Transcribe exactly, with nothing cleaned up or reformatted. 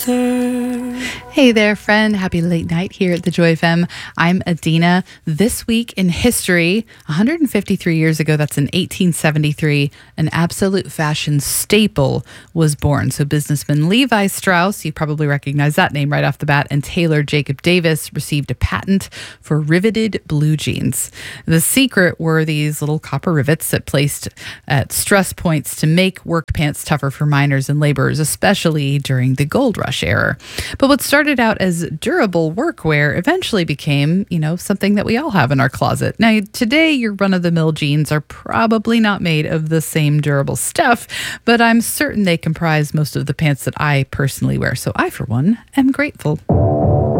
deserve. Hey there, friend. Happy late night here at the Joy F M. I'm Adina. This week in history, one hundred fifty-three years ago, that's in eighteen seventy-three, an absolute fashion staple was born. So businessman Levi Strauss, you probably recognize that name right off the bat, and tailor Jacob Davis received a patent for riveted blue jeans. The secret were these little copper rivets that placed at stress points to make work pants tougher for miners and laborers, especially during the gold rush era. But what started out as durable workwear eventually became, you know, something that we all have in our closet. Now, today, your run-of-the-mill jeans are probably not made of the same durable stuff, but I'm certain they comprise most of the pants that I personally wear. So I, for one, am grateful.